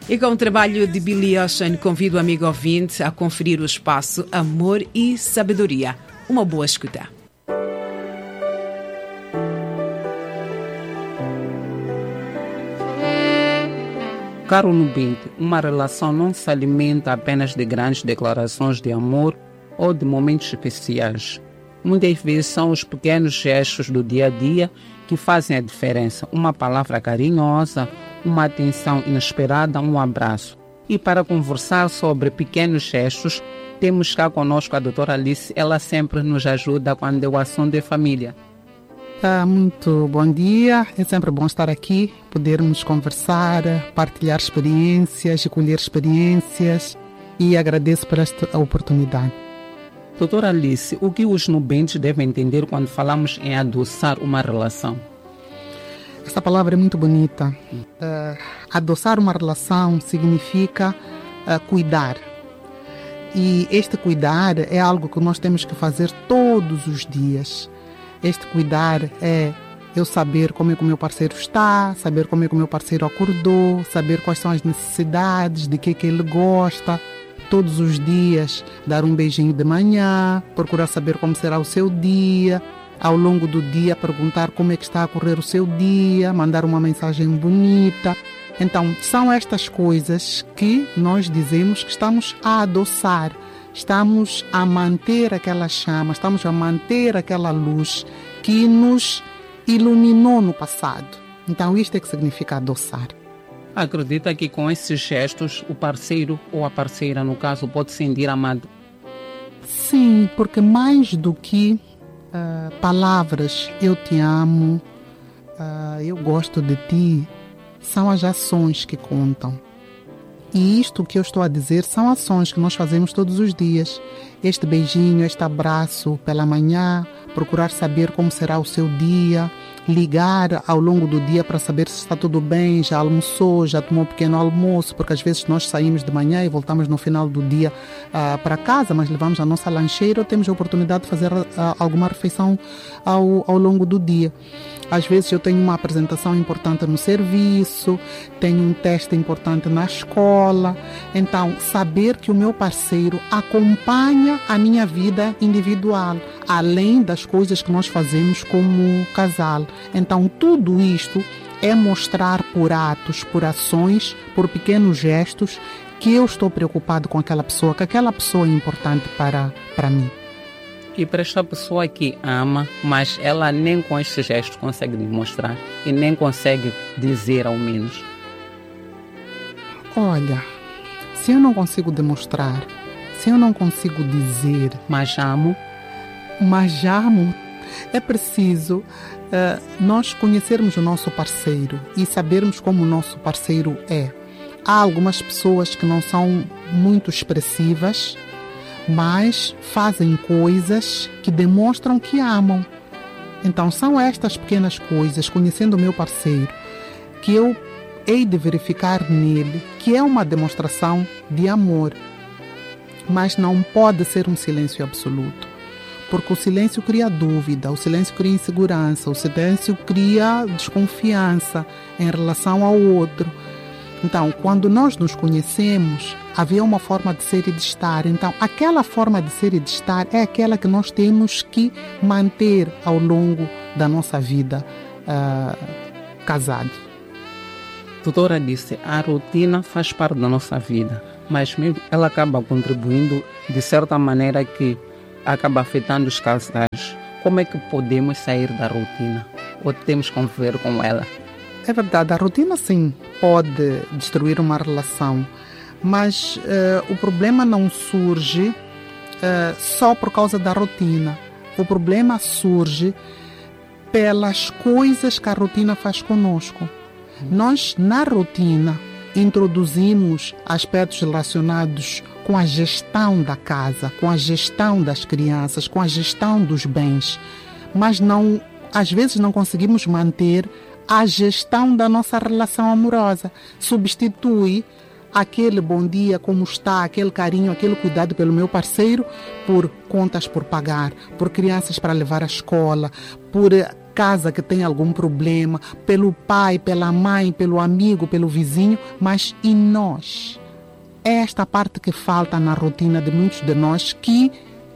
E com o trabalho de Billy Ocean, convido o amigo ouvinte a conferir o espaço Amor e Sabedoria. Uma boa escuta. Caro ouvinte, uma relação não se alimenta apenas de grandes declarações de amor ou de momentos especiais. Muitas vezes são os pequenos gestos do dia a dia que fazem a diferença. Uma palavra carinhosa, uma atenção inesperada, um abraço. E para conversar sobre pequenos gestos, temos cá conosco a doutora Alice. Ela sempre nos ajuda quando é o assunto de família. Muito bom dia, é sempre bom estar aqui, podermos conversar, partilhar experiências, colher experiências, e agradeço por esta oportunidade. Doutora Alice, o que os nubentes devem entender quando falamos em adoçar uma relação? Essa palavra é muito bonita. Adoçar uma relação significa cuidar. E este cuidar é algo que nós temos que fazer todos os dias. Este cuidar é eu saber como é que o meu parceiro está, saber como é que o meu parceiro acordou, saber quais são as necessidades, de que ele gosta. Todos os dias dar um beijinho de manhã, procurar saber como será o seu dia. Ao longo do dia perguntar como é que está a correr o seu dia, mandar uma mensagem bonita. Então, são estas coisas que nós dizemos que estamos a adoçar. Estamos a manter aquela chama, estamos a manter aquela luz que nos iluminou no passado. Então, isto é que significa adoçar. Acredita que com esses gestos o parceiro ou a parceira, no caso, pode se sentir amado? Sim, porque mais do que palavras, eu te amo, eu gosto de ti, são as ações que contam. E isto que eu estou a dizer são ações que nós fazemos todos os dias. Este beijinho, este abraço pela manhã, procurar saber como será o seu dia, ligar ao longo do dia para saber se está tudo bem, já almoçou, já tomou um pequeno almoço, porque às vezes nós saímos de manhã e voltamos no final do dia para casa, mas levamos a nossa lancheira ou temos a oportunidade de fazer alguma refeição ao longo do dia. Às vezes eu tenho uma apresentação importante no serviço, tenho um teste importante na escola. Então, saber que o meu parceiro acompanha a minha vida individual, além das coisas que nós fazemos como casal. Então, tudo isto é mostrar por atos, por ações, por pequenos gestos, que eu estou preocupado com aquela pessoa, que aquela pessoa é importante para mim. E para esta pessoa que ama, mas ela nem com estes gestos consegue demonstrar e nem consegue dizer ao menos. Olha, se eu não consigo demonstrar, se eu não consigo dizer, mas amo, é preciso nós conhecermos o nosso parceiro e sabermos como o nosso parceiro é. Há algumas pessoas que não são muito expressivas, mas fazem coisas que demonstram que amam. Então são estas pequenas coisas, conhecendo o meu parceiro, que eu hei de verificar nele que é uma demonstração de amor. Mas não pode ser um silêncio absoluto, porque o silêncio cria dúvida, o silêncio cria insegurança, o silêncio cria desconfiança em relação ao outro. Então, quando nós nos conhecemos, havia uma forma de ser e de estar. Então, aquela forma de ser e de estar é aquela que nós temos que manter ao longo da nossa vida casado. Doutora disse, a rotina faz parte da nossa vida, mas mesmo ela acaba contribuindo de certa maneira que acaba afetando os casais. Como é que podemos sair da rotina? Ou temos que conviver com ela? É verdade, a rotina sim pode destruir uma relação, mas o problema não surge só por causa da rotina. O problema surge pelas coisas que a rotina faz conosco. Nós, na rotina, introduzimos aspectos relacionados com a gestão da casa, com a gestão das crianças, com a gestão dos bens, mas às vezes não conseguimos manter a gestão da nossa relação amorosa. Substitui aquele bom dia, como está, aquele carinho, aquele cuidado pelo meu parceiro por contas por pagar, por crianças para levar à escola, por casa que tem algum problema, pelo pai, pela mãe, pelo amigo, pelo vizinho, mas e nós? É esta parte que falta na rotina de muitos de nós, que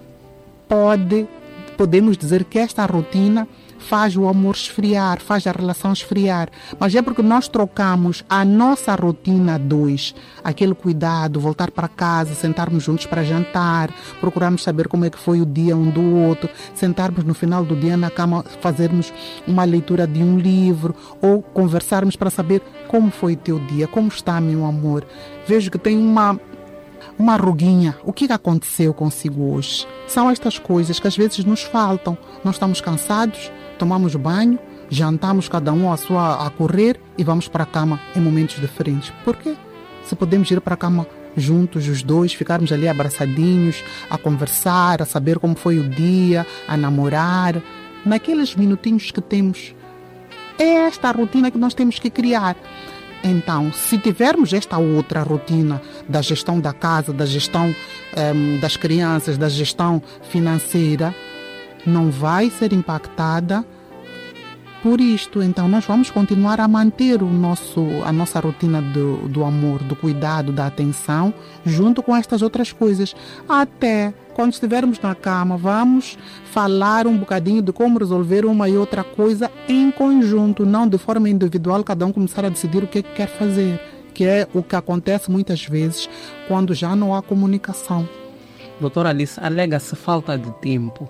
podemos dizer que esta rotina faz o amor esfriar, faz a relação esfriar. Mas é porque nós trocamos a nossa rotina a dois, aquele cuidado, voltar para casa, sentarmos juntos para jantar, procurarmos saber como é que foi o dia um do outro, sentarmos no final do dia na cama, fazermos uma leitura de um livro ou conversarmos para saber como foi o teu dia, como está meu amor. Vejo que tem uma ruguinha. O que aconteceu consigo hoje? São estas coisas que às vezes nos faltam. Nós estamos cansados, tomamos banho, jantamos cada um a correr e vamos para a cama em momentos diferentes. Por quê? Se podemos ir para a cama juntos, os dois, ficarmos ali abraçadinhos, a conversar, a saber como foi o dia, a namorar, naqueles minutinhos que temos. É esta a rotina que nós temos que criar. Então, se tivermos esta outra rotina da gestão da casa, da gestão das crianças, da gestão financeira, não vai ser impactada por isto. Então, nós vamos continuar a manter a nossa rotina do amor, do cuidado, da atenção, junto com estas outras coisas. Até quando estivermos na cama, vamos falar um bocadinho de como resolver uma e outra coisa em conjunto, não de forma individual, cada um começar a decidir o que quer fazer, que é o que acontece muitas vezes quando já não há comunicação. Doutora Alice, alega-se falta de tempo.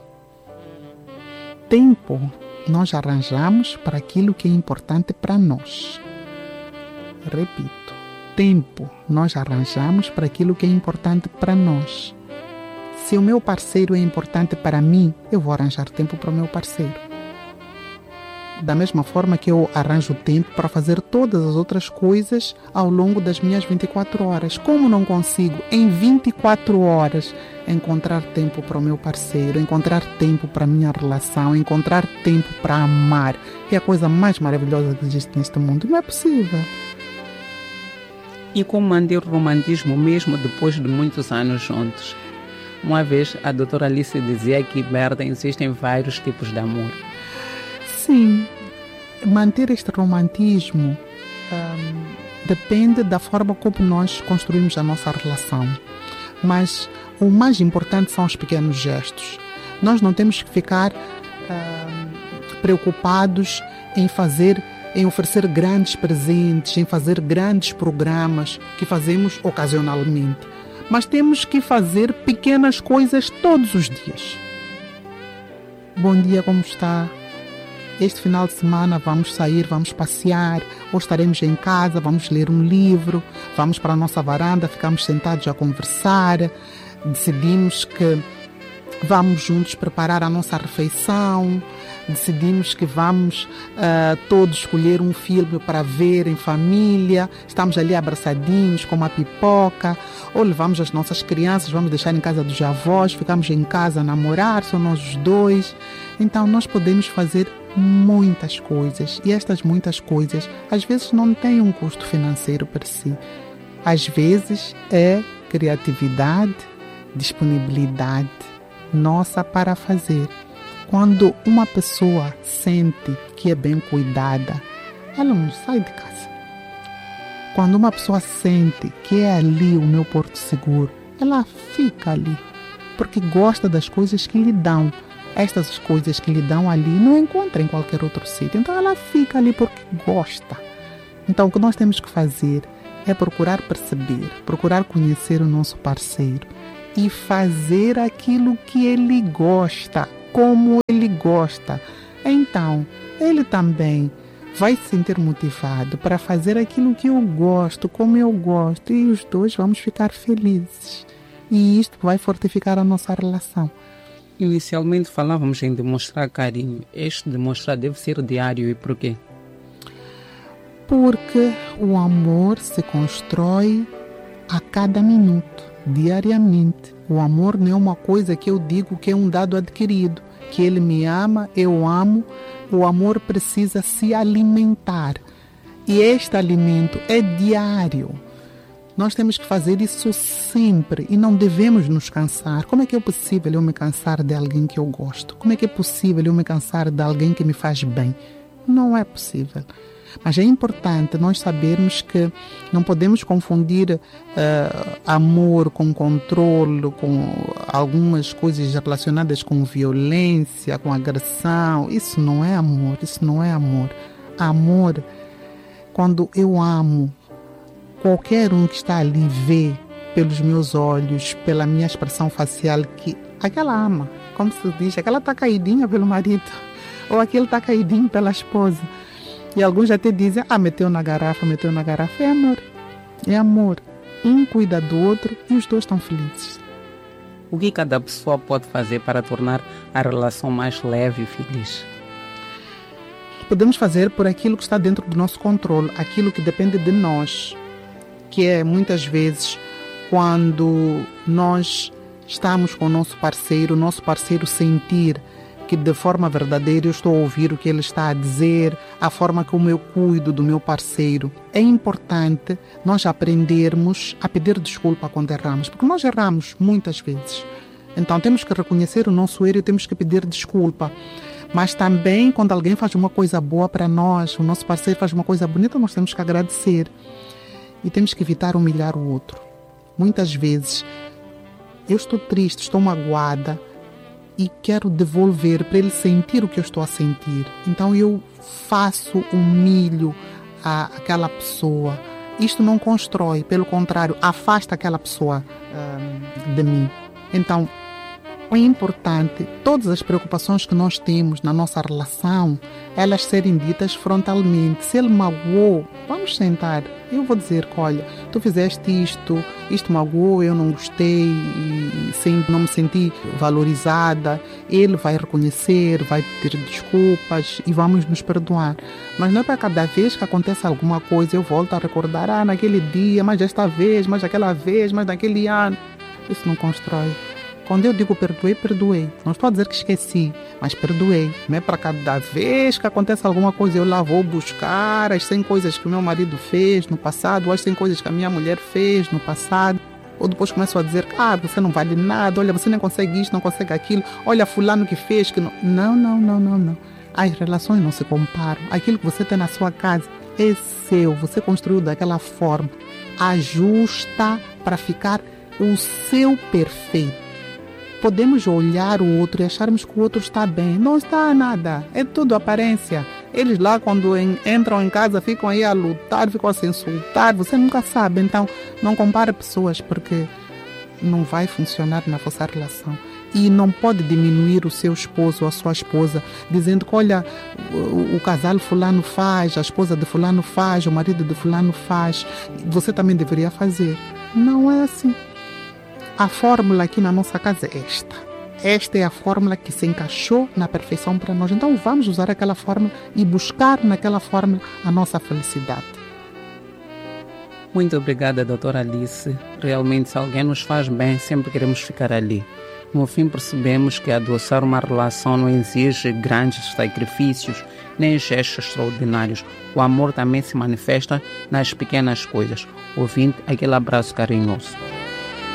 Tempo nós arranjamos para aquilo que é importante para nós. Repito, tempo nós arranjamos para aquilo que é importante para nós. Se o meu parceiro é importante para mim, eu vou arranjar tempo para o meu parceiro. Da mesma forma que eu arranjo tempo para fazer todas as outras coisas ao longo das minhas 24 horas. Como não consigo, em 24 horas, encontrar tempo para o meu parceiro, encontrar tempo para a minha relação, encontrar tempo para amar, que é a coisa mais maravilhosa que existe neste mundo. Não é possível. E como manter o romantismo mesmo depois de muitos anos juntos? Uma vez a doutora Alice dizia que, Berta, existem vários tipos de amor. Sim, manter este romantismo depende da forma como nós construímos a nossa relação. Mas o mais importante são os pequenos gestos. Nós não temos que ficar preocupados em oferecer grandes presentes, em fazer grandes programas que fazemos ocasionalmente. Mas temos que fazer pequenas coisas todos os dias. Bom dia, como está? Este final de semana vamos sair, vamos passear, ou estaremos em casa, vamos ler um livro, vamos para a nossa varanda, ficamos sentados a conversar, decidimos que vamos juntos preparar a nossa refeição, decidimos que vamos todos escolher um filme para ver em família, estamos ali abraçadinhos com uma pipoca, ou levamos as nossas crianças, vamos deixar em casa dos avós, ficamos em casa a namorar, só nós os dois. Então nós podemos fazer muitas coisas, e estas muitas coisas às vezes não têm um custo financeiro per si. Às vezes é criatividade, disponibilidade nossa para fazer. Quando uma pessoa sente que é bem cuidada, ela não sai de casa. Quando uma pessoa sente que é ali o meu porto seguro, ela fica ali, porque gosta das coisas que lhe dão. Estas coisas que lhe dão ali não encontra em qualquer outro sítio. Então ela fica ali porque gosta. Então o que nós temos que fazer é procurar perceber, procurar conhecer o nosso parceiro e fazer aquilo que ele gosta, como ele gosta. Então ele também vai se sentir motivado para fazer aquilo que eu gosto, como eu gosto, e os dois vamos ficar felizes. E isto vai fortificar a nossa relação. Inicialmente falávamos em demonstrar carinho. Este demonstrar deve ser diário, e por quê? Porque o amor se constrói a cada minuto, diariamente. O amor não é uma coisa que eu digo que é um dado adquirido, que ele me ama, eu amo. O amor precisa se alimentar. E este alimento é diário. Nós temos que fazer isso sempre e não devemos nos cansar. Como é que é possível eu me cansar de alguém que eu gosto? Como é que é possível eu me cansar de alguém que me faz bem? Não é possível. Mas é importante nós sabermos que não podemos confundir amor com controle, com algumas coisas relacionadas com violência, com agressão. Isso não é amor, isso não é amor. Amor, quando eu amo, qualquer um que está ali vê pelos meus olhos, pela minha expressão facial, que aquela ama, como se diz, aquela está caidinha pelo marido, ou aquele está caidinho pela esposa. E alguns até dizem, meteu na garrafa. É amor. É amor. Um cuida do outro e os dois estão felizes. O que cada pessoa pode fazer para tornar a relação mais leve e feliz? Podemos fazer por aquilo que está dentro do nosso controle, aquilo que depende de nós, que é muitas vezes quando nós estamos com o nosso parceiro sentir que de forma verdadeira eu estou a ouvir o que ele está a dizer, a forma como eu cuido do meu parceiro. É importante nós aprendermos a pedir desculpa quando erramos, porque nós erramos muitas vezes. Então temos que reconhecer o nosso erro e temos que pedir desculpa. Mas também quando alguém faz uma coisa boa para nós, o nosso parceiro faz uma coisa bonita, nós temos que agradecer. E temos que evitar humilhar o outro. Muitas vezes eu estou triste, estou magoada, e quero devolver para ele sentir o que eu estou a sentir. Então eu humilho aquela pessoa. Isto não constrói, pelo contrário, afasta aquela pessoa de mim. Então é importante todas as preocupações que nós temos na nossa relação, elas serem ditas frontalmente. Se ele magoou, vamos sentar. Eu vou dizer, olha, tu fizeste isto magoou, eu não gostei, não me senti valorizada. Ele vai reconhecer, vai pedir desculpas e vamos nos perdoar. Mas não é para cada vez que acontece alguma coisa eu volto a recordar, naquele dia, mas esta vez, mas aquela vez, mas naquele ano. Isso não constrói. Quando eu digo perdoei. Não estou a dizer que esqueci, mas perdoei. Não é para cada vez que acontece alguma coisa eu lá vou buscar as 100 coisas que o meu marido fez no passado, ou as 100 coisas que a minha mulher fez no passado. Ou depois começo a dizer, você não vale nada, olha, você não consegue isto, não consegue aquilo, olha fulano que fez, que não. Não. As relações não se comparam. Aquilo que você tem na sua casa é seu, você construiu daquela forma. Ajusta para ficar o seu perfeito. Podemos olhar o outro e acharmos que o outro está bem. Não está nada. É tudo aparência. Eles lá, quando entram em casa, ficam aí a lutar, ficam a se insultar. Você nunca sabe. Então, não compare pessoas, porque não vai funcionar na vossa relação. E não pode diminuir o seu esposo ou a sua esposa, dizendo que, olha, o casal fulano faz, a esposa de fulano faz, o marido de fulano faz. Você também deveria fazer. Não é assim. A fórmula aqui na nossa casa é esta. Esta é a fórmula que se encaixou na perfeição para nós. Então vamos usar aquela fórmula e buscar naquela fórmula a nossa felicidade. Muito obrigada, doutora Alice. Realmente, se alguém nos faz bem, sempre queremos ficar ali. No fim, percebemos que adoçar uma relação não exige grandes sacrifícios nem gestos extraordinários. O amor também se manifesta nas pequenas coisas. Ouvinte, aquele abraço carinhoso.